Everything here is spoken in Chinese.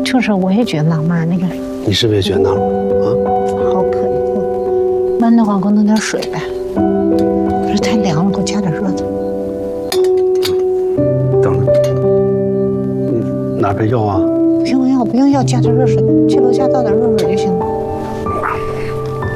就是我也觉得纳闷，那个你是不是也觉得纳闷啊？ 好可怜。闷的话，给我弄点水呗。不是太凉了，给我加点热的。 等着，拿杯药啊？ 不用药，不用药，加点热水，去楼下倒点热水就行了。